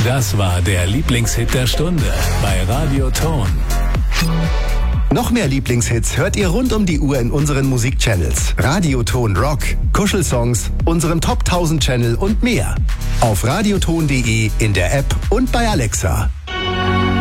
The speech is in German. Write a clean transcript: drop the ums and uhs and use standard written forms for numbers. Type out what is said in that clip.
Das war der Lieblingshit der Stunde bei Radio Ton. Noch mehr Lieblingshits hört ihr rund um die Uhr in unseren Musikchannels. Radioton Rock, Kuschelsongs, unserem Top 1000 Channel und mehr. Auf radioton.de, in der App und bei Alexa.